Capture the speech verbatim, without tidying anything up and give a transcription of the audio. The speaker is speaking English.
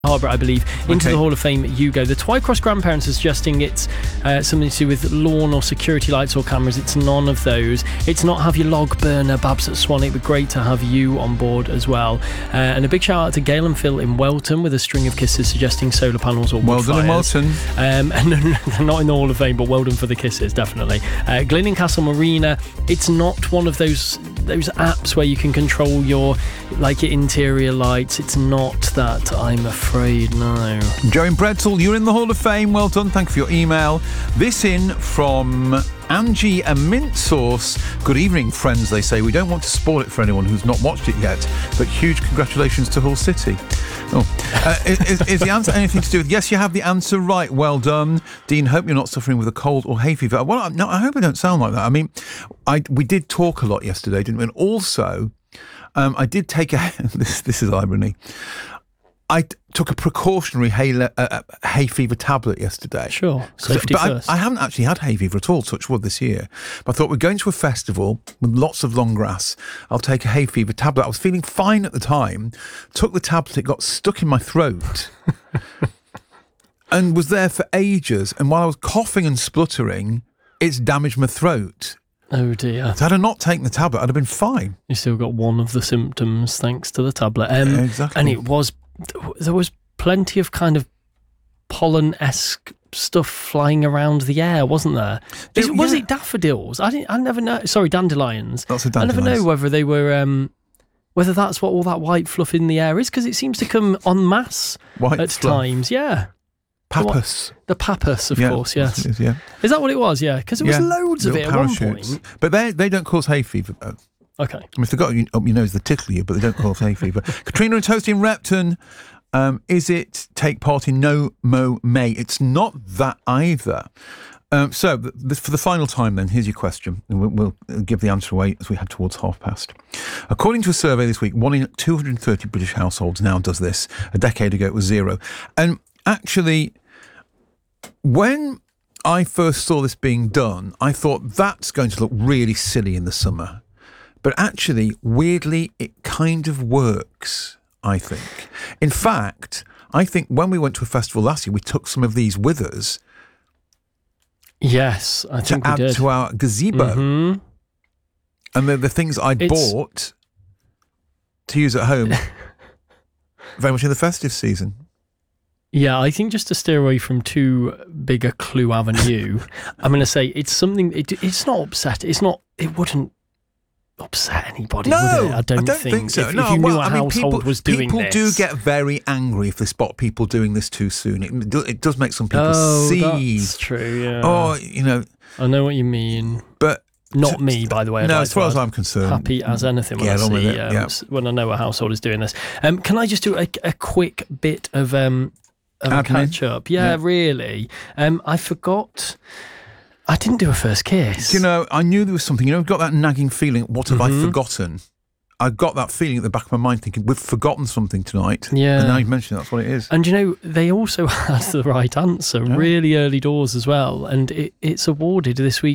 Harbour, I believe, into Okay. the Hall of Fame you go. The Twycross grandparents are suggesting it's uh, something to do with lawn or security lights or cameras. It's none of those. It's not have your log burner, Babs at Swan. It would be great to have you on board as well. Uh, and a big shout out to Gail and Phil in Welton with a string of kisses suggesting solar panels or wood Well done in fires. Welton. Um, and they're not in the Hall of Fame, but well done for the kisses, definitely. Uh, Gleaning Castle Marina, it's not one of those those apps where you can control your like your interior lights. It's not that, I'm afraid, no. Joe in Bretzel, you're in the Hall of Fame. Well done. Thank you for your email. This in from Angie and Mint Sauce. Good evening, friends, they say. We don't want to spoil it for anyone who's not watched it yet, but huge congratulations to Hull City. Oh, uh, is, is the answer anything to do with... Yes, you have the answer right. Well done. Dean, hope you're not suffering with a cold or hay fever. Well, no, I hope I don't sound like that. I mean, I we did talk a lot yesterday, didn't we? And also, um, I did take a... this, this is irony. I t- took a precautionary hay, le- uh, hay fever tablet yesterday. Sure, safety but first. I, I haven't actually had hay fever at all, touch wood, this year. But I thought, we're going to a festival with lots of long grass. I'll take a hay fever tablet. I was feeling fine at the time. Took the tablet, it got stuck in my throat. And was there for ages. And while I was coughing and spluttering, it's damaged my throat. Oh dear. So had I not taken the tablet, I'd have been fine. You still got one of the symptoms thanks to the tablet. Um, Yeah, exactly. And it was, there was plenty of kind of pollen-esque stuff flying around the air, wasn't there? Is, It- was yeah. it daffodils? I didn't. I never know. Sorry, dandelions. Lots of I never dandelions. know whether they were, um, whether that's what all that white fluff in the air is, because it seems to come en masse White at fluff. times. Yeah. Pappus. The pappus, of Yeah, course, yes. it is, yeah. Is that what it was? Yeah, because there was Yeah, loads of it little at one parachutes. point. But they they don't cause hay fever, though. Okay. I mean, if they've got you- up your nose, they tickle you, but they don't cause hay fever. Katrina and Toasty in Repton, um, is it take part in No Mo May? It's not that either. Um, so, th- th- for the final time then, here's your question, and we'll, we'll give the answer away as we head towards half past. According to a survey this week, one in two hundred thirty British households now does this. A decade ago, it was zero. And actually, when I first saw this being done, I thought that's going to look really silly in the summer. But actually, weirdly, it kind of works, I think. In fact, I think when we went to a festival last year, we took some of these with us Yes, I to think we add did. to our gazebo. Mhm. And they're the things I'd It's- bought to use at home very much in the festive season. Yeah, I think just to steer away from too big a clue avenue, I'm going to say it's something. It, it's not upset. It's not. It wouldn't upset anybody. No, would it? I don't, think, so. If, no, if you knew well, a I mean, household people, was doing people this, do get very angry if they spot people doing this too soon. It, do- it does make some people Oh, see. that's true. Yeah. Oh, you know, I know what you mean. but Not me, by the way. I'd no, like as to far as add. I'm concerned, Happy as anything when Get I on with see it, um, yeah. s- when I know a household is doing this. Um, can I just do a, a quick bit of um of a Admin? catch up? Yeah, Yeah. really. Um, I forgot. I didn't do a first kiss. Do you know, I knew there was something. You know, I've got that nagging feeling. What have Mm-hmm. I forgotten? I got that feeling at the back of my mind, thinking we've forgotten something tonight. Yeah. And now you've mentioned it, that's what it is. And you know, they also had the right answer really early doors as well. And it, it's awarded this week